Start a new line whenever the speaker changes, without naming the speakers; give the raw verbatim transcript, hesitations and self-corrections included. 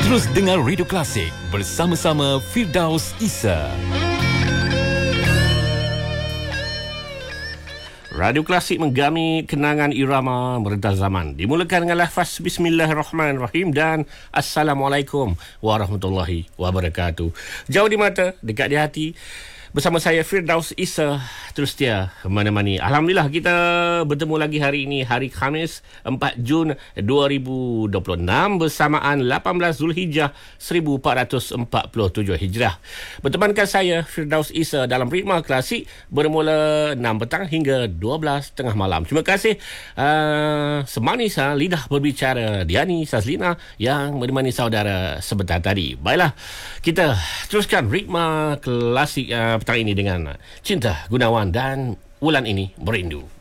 Terus dengar Radio Klasik bersama-sama Firdaus Isa.
Radio Klasik menggami kenangan irama meredah zaman. Dimulakan dengan lafaz Bismillahirrahmanirrahim dan Assalamualaikum warahmatullahi wabarakatuh. Jauh di mata, dekat di hati. Bersama saya Firdaus Isa, terus setia mana-mani. Alhamdulillah kita bertemu lagi hari ini, hari Khamis empat Jun dua ribu dua puluh enam bersamaan lapan belas Zulhijjah seribu empat ratus empat puluh tujuh Hijrah. Bertemankan saya Firdaus Isa dalam Ritma Klasik bermula enam petang hingga dua belas tengah malam. Terima kasih uh, semanis uh, lidah berbicara Diani Sazlina yang menemani saudara sebentar tadi. Baiklah, kita teruskan Ritma Klasik uh, petang ini dengan Cinta Gunawan dan Wulan Ini Merindu.